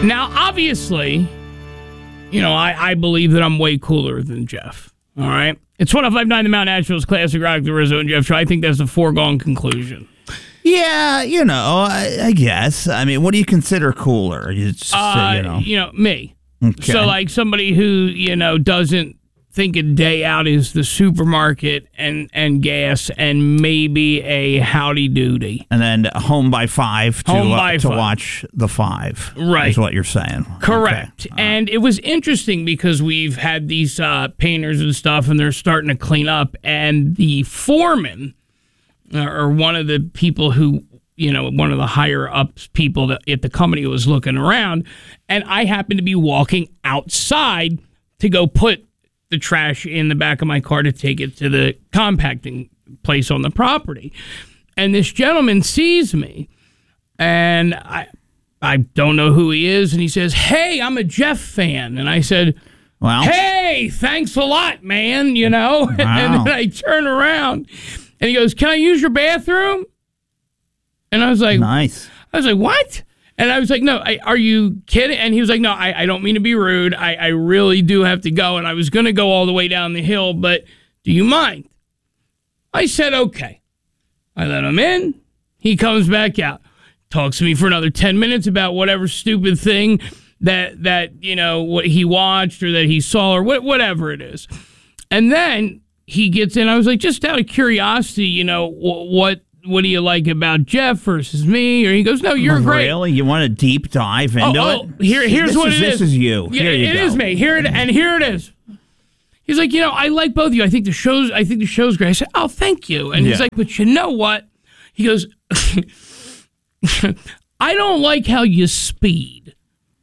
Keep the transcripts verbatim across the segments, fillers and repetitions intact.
Now, obviously, you know, I, I believe that I'm way cooler than Jeff. All right? It's one oh five point nine The Mount Nashville's Classic Rock, the Rizzo and Jeff show. I think that's a foregone conclusion. Yeah, you know, I, I guess. I mean, what do you consider cooler? It's, Uh, you know. you know, me. Okay. So, like, somebody who, you know, doesn't think a day out is the supermarket and, and gas and maybe a howdy doody. And then home by five to, Home uh, by to five. watch the five. Right. Is what you're saying. Correct. Okay. And it was interesting because we've had these uh, painters and stuff, and they're starting to clean up. And the foreman, uh, or one of the people who, you know, one of the higher ups people that, at the company was looking around, and I happened to be walking outside to go put the trash in the back of my car to take it to the compacting place on the property. And this gentleman sees me, and I I don't know who he is, and he says, "Hey, I'm a Jeff fan." And I said, Well, "Hey, thanks a lot, man," you know? Wow. And then I turn around, and he goes, "Can I use your bathroom?" And I was like, nice. I was like, "What?" And I was like, "No, I, are you kidding?" And he was like, "No, I, I don't mean to be rude. I, I really do have to go. And I was going to go all the way down the hill, but do you mind?" I said, "Okay." I let him in. He comes back out, talks to me for another ten minutes about whatever stupid thing that, that you know, what he watched or that he saw or what, whatever it is. And then he gets in. I was like, just out of curiosity, you know, what what do you like about Jeff versus me? Or he goes, "No, you're Oh, great." Really? You want to deep dive into oh, it? oh, here, here's this what is, it is. This is you. Yeah, Here you it go. is me. Here it, and here it is. He's like, "You know, I like both of you. I think the show's, I think the show's great." I said, "Oh, thank you." And he's Yeah. like, "But you know what?" He goes, "I don't like how you speed."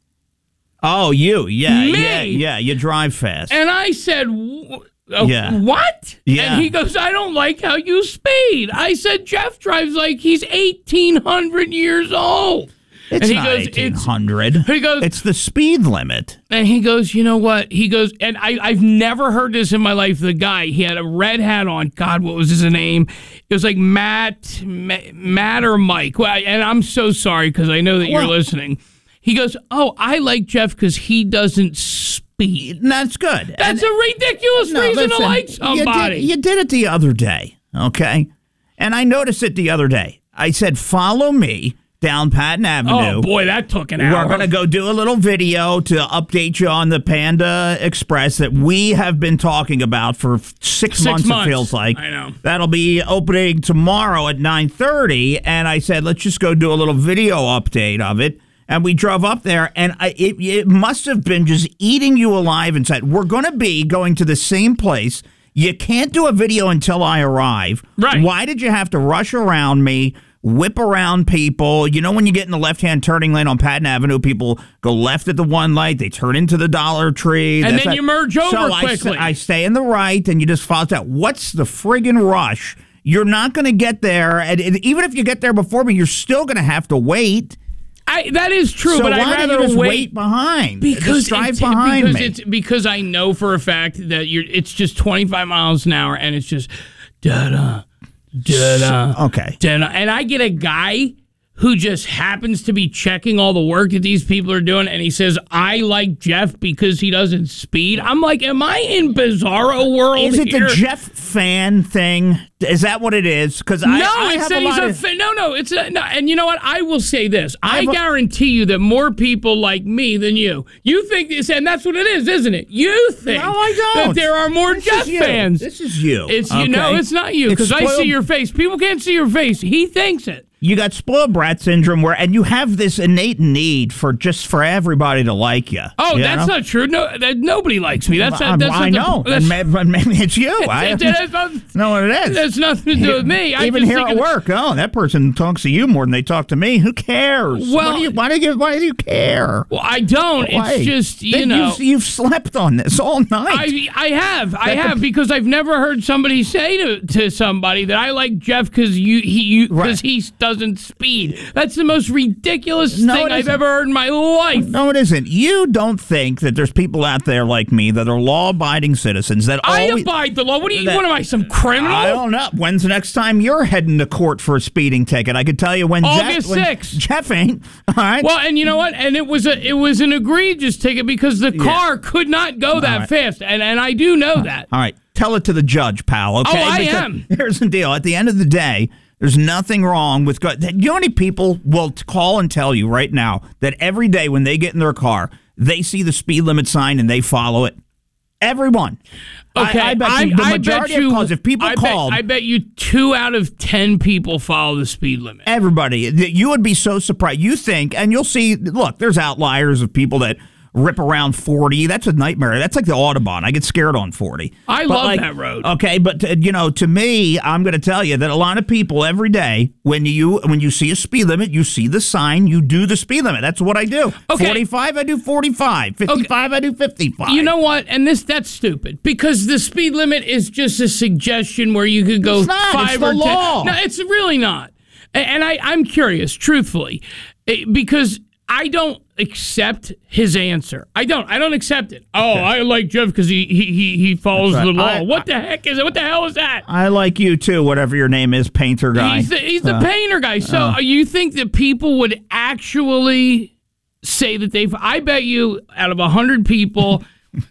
Oh, you. Yeah, Me? yeah, yeah. You drive fast. And I said, "Wh- uh, Yeah. what?" Yeah. And he goes, "I don't like how you speed." I said, "Jeff drives like he's eighteen hundred years old." It's and he not goes, eighteen "It's-" hundred. He goes, It's the speed limit. And he goes, "You know what?" He goes, and I, I've never heard this in my life. The guy, he had a red hat on. God, what was his name? It was like Matt, Ma- Matt or Mike. Well, I- and I'm so sorry because I know that you're Well- listening. He goes, "Oh, I like Jeff because he doesn't speed." That's good. That's And- a ridiculous No, reason listen, to like somebody. You did, you did it the other day, okay? And I noticed it the other day. I said, "Follow me down Patton Avenue." Oh boy, that took an hour. We're going to go do a little video to update you on the Panda Express that we have been talking about for six, Six months, months. it feels like. I know. That'll be opening tomorrow at nine thirty. And I said, let's just go do a little video update of it. And we drove up there, and I, it, it must have been just eating you alive and said, we're going to be going to the same place. You can't do a video until I arrive. Right. Why did you have to rush around me? Whip around people. You know, when you get in the left-hand turning lane on Patton Avenue, people go left at the one light, they turn into the Dollar Tree. And That's then that- you merge over so I quickly. st- I stay in the right, and you just follow that. What's the friggin' rush? You're not going to get there. And, and even if you get there before me, you're still going to have to wait. I, that is true, so but why I'd rather don't you just wait, wait behind? because just drive it's, behind because me. It's, because I know for a fact that you're. It's just twenty-five miles an hour, and it's just da da da da. Okay. Da-da. And I get a guy who just happens to be checking all the work that these people are doing, and he says, "I like Jeff because he doesn't speed." I'm like, am I in Bizarro world Is it here? the Jeff fan thing? Is that what it is? Because I, No, I it's have that a he's lot a of, fa- no, no. It's a, no, and you know what? I will say this: I I've a- guarantee you that more people like me than you. You think this, and that's what it is, isn't it? You think No, I that don't. there are more This Jeff is you. fans. This is you. It's you okay? know, it's not you because I see spoiled- your face. People can't see your face. He thinks it. You got spoiled brat syndrome, where and you have this innate need for just for everybody to like you. Oh, you that's know? not true. No, that, nobody likes me. That's I, not. That's I not know. The, that's, and maybe, but maybe it's you. I that has not- know what it is. that's nothing to do with me. I Even just here think at of- work, oh, that person talks to you more than they talk to me. Who cares? Well- What do you, why do you why do you care? Well, I don't. Why? It's just you That know. you've, you've slept on this all night. I I have I That- have because I've never heard somebody say to, to somebody that I like Jeff because you he because Right. he doesn't doesn't speed. That's the most ridiculous No, thing it I've isn't. ever heard in my life. No, it isn't. You don't think that there's people out there like me that are law-abiding citizens that I always... abide the law. What are you? that- What am I? Some criminal? I don't know. When's the next time you're heading to court for a speeding ticket? I could tell you when August Jeff... when sixth. Jeff ain't. All right? Well, and you know what? And it was a it was an egregious ticket because the car could not go that right. fast, and and I do know that. All right. Tell it to the judge, pal, okay? Oh, I Because am. Here's the deal. At the end of the day, there's nothing wrong with... Go- you know how many people will t- call and tell you right now that every day when they get in their car, they see the speed limit sign and they follow it? Everyone. Okay, I, I bet I, you the I majority bet you, of calls, if people I called... bet, I bet you two out of ten people follow the speed limit. Everybody, th- you would be so surprised. You think, and you'll see, look, there's outliers of people that rip around forty. That's a nightmare. That's like the Autobahn. I get scared on forty. I But love like, that road. Okay, but uh, you know, to me, I'm going to tell you that a lot of people every day, when you when you see a speed limit, you see the sign, you do the speed limit. That's what I do. Okay. forty-five, I do forty-five. fifty-five, I do fifty-five. You know what? And this that's stupid because the speed limit is just a suggestion where you could go It's not. five It's the or ten. law. No, it's really not. A- And I, I'm curious, truthfully, eh, because I don't accept his answer. I don't. I don't accept it. Oh, I like Jeff because he, he he he follows That's right. the law. I- what the heck is it? What the hell is that? I like you too, whatever your name is, painter guy. He's the, he's the Uh, painter guy. So uh, you think that people would actually say that they've? I bet you out of a hundred people,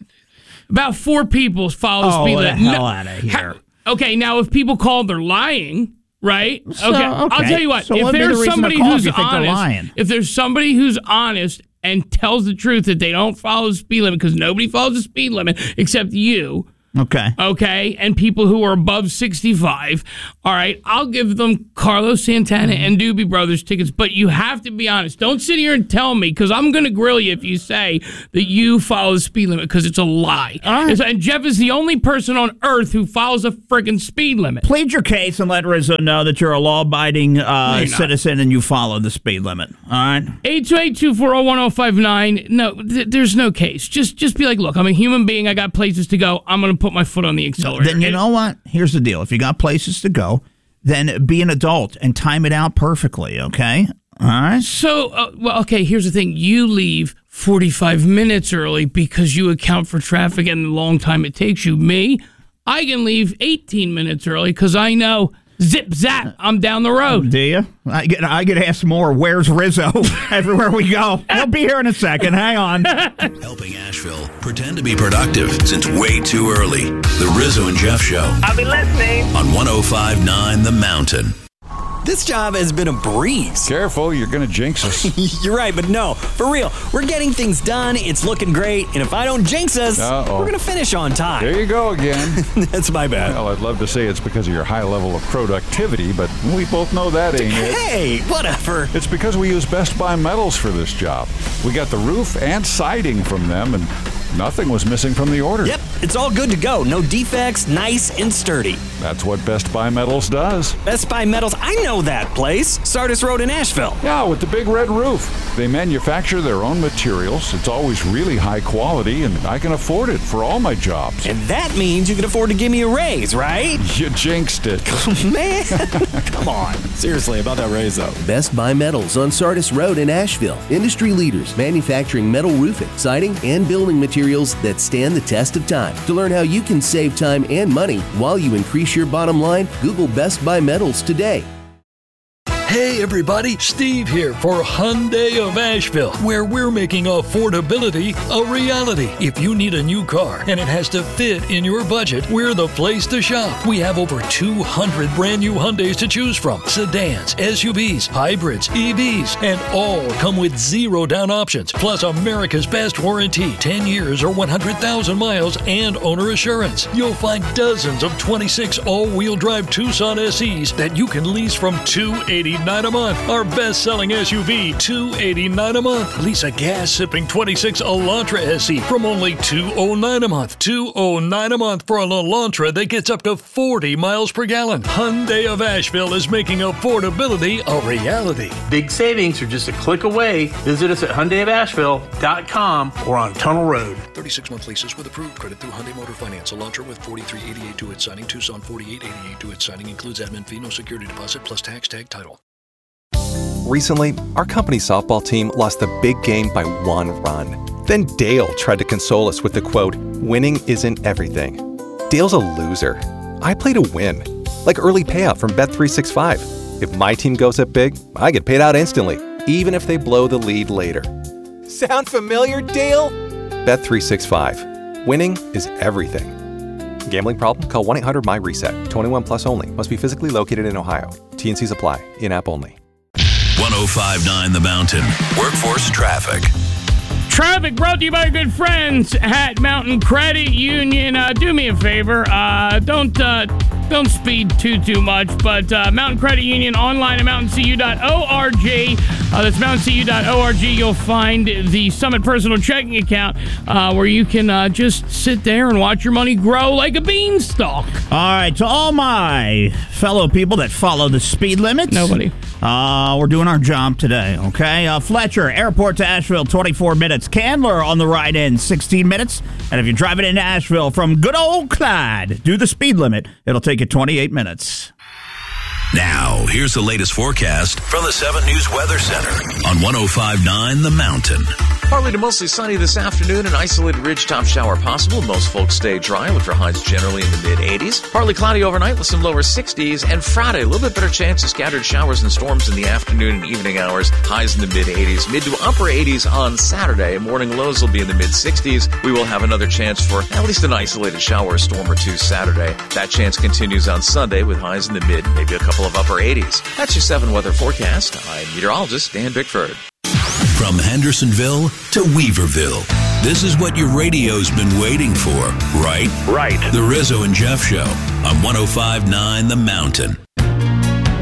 about four people follow the Oh, speed the limit. hell outta here. Ha- okay, now if people call, they're lying. Right? So, okay. I'll okay. tell you what. So if what would be the there's reason to somebody call if who's you think they're honest, lying? if there's somebody who's honest and tells the truth that they don't follow the speed limit because nobody follows the speed limit except you, Okay. okay, and people who are above sixty-five, all right, I'll give them Carlos Santana Mm-hmm. and Doobie Brothers tickets, but you have to be honest. Don't sit here and tell me, because I'm going to grill you if you say that you follow the speed limit, because it's a lie. All right. It's- and Jeff is the only person on earth who follows a friggin' speed limit. Plead your case and let Rizzo know that you're a law-abiding uh, you're not. citizen and you follow the speed limit. All right? eight two eight, two four zero, one zero five nine. No, th- there's no case. Just just be like, look, I'm a human being. I got places to go. I'm going to put my foot on the accelerator. Then you And- know what? Here's the deal. If you got places to go, then be an adult and time it out perfectly, okay? All right? So, uh, well, okay, here's the thing. You leave forty-five minutes early because you account for traffic and the long time it takes you. Me, I can leave eighteen minutes early because I know, zip, zap, I'm down the road. Do you? I get I get asked more, where's Rizzo? Everywhere we go. He'll be here in a second. Hang on. Helping Asheville pretend to be productive since way too early. The Rizzo and Jeff Show I'll be listening. on one oh five point nine The Mountain. This job has been a breeze. Careful, you're going to jinx us. You're right, but no, for real. We're getting things done. It's looking great. And if I don't jinx us, Uh-oh. we're going to finish on time. There you go again. That's my bad. Well, I'd love to say it's because of your high level of productivity, but we both know that ain't it. Hey, whatever. It's because we use Best Buy metals for this job. We got the roof and siding from them, and nothing was missing from the order. Yep, it's all good to go. No defects, nice and sturdy. That's what Best Buy Metals does. Best Buy Metals, I know that place. Sardis Road in Asheville. Yeah, with the big red roof. They manufacture their own materials. It's always really high quality, and I can afford it for all my jobs. And that means you can afford to give me a raise, right? You jinxed it. Man, come on. Seriously, about that raise, though. Best Buy Metals on Sardis Road in Asheville. Industry leaders manufacturing metal roofing, siding, and building materials that stand the test of time. To learn how you can save time and money while you increase your bottom line, Google Best Buy Metals today. Hey everybody, Steve here for Hyundai of Asheville, where we're making affordability a reality. If you need a new car and it has to fit in your budget, we're the place to shop. We have over two hundred brand new Hyundais to choose from. Sedans, S U Vs, hybrids, E Vs, and all come with zero down options, plus America's best warranty, ten years or one hundred thousand miles, and owner assurance. You'll find dozens of twenty-six all-wheel drive Tucson S Es that you can lease from two hundred eighty-nine dollars a month. Our best-selling S U V, two hundred eighty-nine dollars a month. Lease a gas-sipping twenty-six Elantra S E from only two hundred nine dollars a month. two hundred nine dollars a month for an Elantra that gets up to forty miles per gallon. Hyundai of Asheville is making affordability a reality. Big savings are just a click away. Visit us at Hyundai of Asheville dot com or on Tunnel Road. thirty-six month leases with approved credit through Hyundai Motor Finance. Elantra with forty-three eighty-eight due at signing. Tucson forty-eight eighty-eight due at signing. Includes admin fee, no security deposit, plus tax tag title. Recently, our company softball team lost the big game by one run. Then Dale tried to console us with the quote, "Winning isn't everything." Dale's a loser. I play to win. Like early payout from Bet three sixty-five. If my team goes up big, I get paid out instantly, even if they blow the lead later. Sound familiar, Dale? Bet three sixty-five. Winning is everything. Gambling problem? Call one eight hundred M Y reset. twenty-one plus only. Must be physically located in Ohio. T N Cs apply. In-app only. one oh five point nine The Mountain. Workforce traffic. Traffic brought to you by our good friends at Mountain Credit Union. Uh, do me a favor. Uh, don't uh, don't speed too, too much. But uh, Mountain Credit Union online at mountain c u dot org. Uh, that's mountain c u dot org. You'll find the Summit Personal Checking Account uh, where you can uh, just sit there and watch your money grow like a beanstalk. All right, to all my fellow people that follow the speed limits. Nobody. Uh, we're doing our job today, okay? Uh, Fletcher, airport to Asheville, twenty-four minutes. Candler on the right end, sixteen minutes. And if you're driving into Asheville from good old Clyde, do the speed limit. It'll take you twenty-eight minutes. Now, here's the latest forecast from the seven News Weather Center on one oh five point nine The Mountain. Partly to mostly sunny this afternoon. An isolated ridgetop shower possible. Most folks stay dry with their highs generally in the mid-eighties. Partly cloudy overnight with some lower sixties. And Friday, a little bit better chance of scattered showers and storms in the afternoon and evening hours. Highs in the mid-eighties. Mid to upper eighties on Saturday. Morning lows will be in the mid-sixties. We will have another chance for at least an isolated shower or storm or two Saturday. That chance continues on Sunday with highs in the mid, maybe a couple of upper eighties. That's your seven weather forecast. I'm meteorologist Dan Bickford. From Hendersonville to Weaverville, this is what your radio's been waiting for, right? Right. The Rizzo and Jeff Show on one oh five point nine The Mountain.